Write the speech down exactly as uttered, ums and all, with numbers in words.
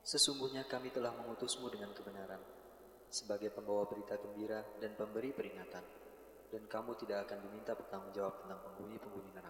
Sesungguhnya kami telah mengutusmu dengan kebenaran, sebagai pembawa berita gembira dan pemberi peringatan, dan kamu tidak akan diminta bertanggung jawab tentang penghuni-penghuni neraka.